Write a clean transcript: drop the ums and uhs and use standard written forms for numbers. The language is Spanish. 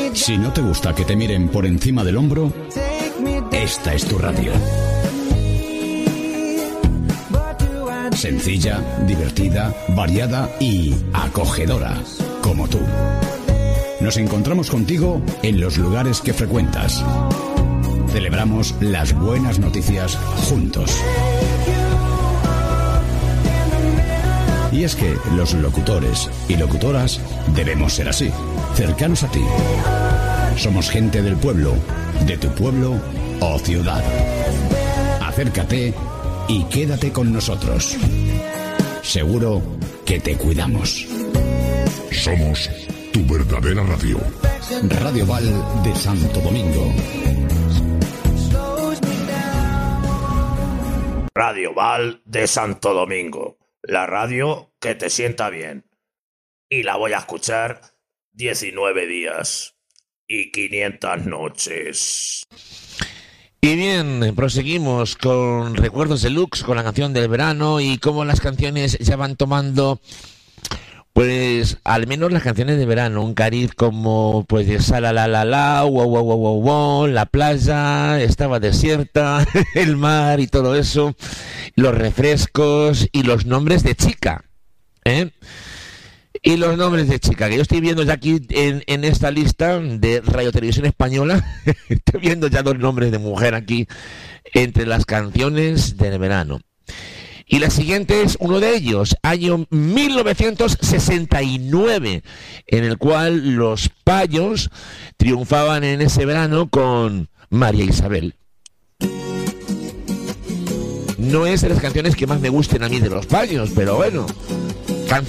Si no te gusta que te miren por encima del hombro, esta es tu radio. Sencilla, divertida, variada y acogedora, como tú. Nos encontramos contigo en los lugares que frecuentas. Celebramos las buenas noticias juntos. Y es que los locutores y locutoras debemos ser así, cercanos a ti. Somos gente del pueblo, de tu pueblo o ciudad. Acércate y quédate con nosotros. Seguro que te cuidamos. Somos tu verdadera radio. Radio Val de Santo Domingo. Radio Val de Santo Domingo. La radio que te sienta bien. Y la voy a escuchar 19 días y 500 noches. Y bien, proseguimos con Recuerdos Deluxe, con la canción del verano y cómo las canciones ya van tomando, pues, al menos las canciones de verano, un cariz como, pues, de Sala la la la, wow, wow, wow, wow, wow, la playa estaba desierta, el mar y todo eso, los refrescos y los nombres de chica, ¿eh? Y los nombres de chica, que yo estoy viendo ya aquí en esta lista de Radio Televisión Española, estoy viendo ya dos nombres de mujer aquí entre las canciones del verano. Y la siguiente es uno de ellos, año 1969, en el cual los Payos triunfaban en ese verano con María Isabel. No es de las canciones que más me gusten a mí de los Payos, pero bueno,